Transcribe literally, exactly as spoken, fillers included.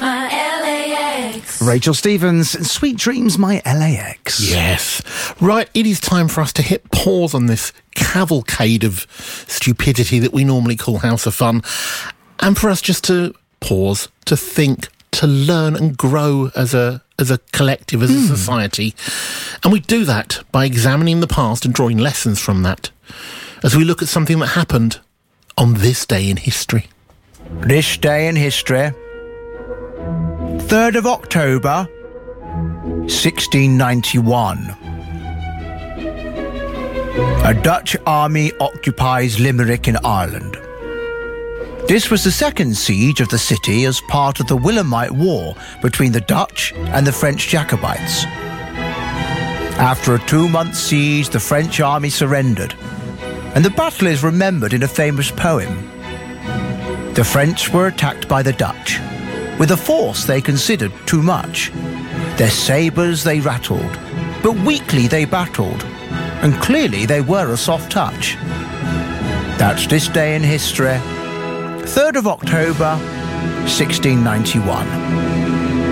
my L A X. Rachel Stevens and Sweet Dreams, my L A X. Yes. Right, it is time for us to hit pause on this cavalcade of stupidity that we normally call House of Fun, and for us just to pause, to think, to learn and grow as a as a collective, as a mm. society. And we do that by examining the past and drawing lessons from that, as we look at something that happened on this day in history. This day in history, third of October, sixteen ninety-one. A Dutch army occupies Limerick in Ireland. This was the second siege of the city as part of the Williamite War between the Dutch and the French Jacobites. After a two-month siege, the French army surrendered, and the battle is remembered in a famous poem. The French were attacked by the Dutch, with a force they considered too much. Their sabres they rattled, but weakly they battled, and clearly they were a soft touch. That's this day in history, third of October, sixteen ninety-one.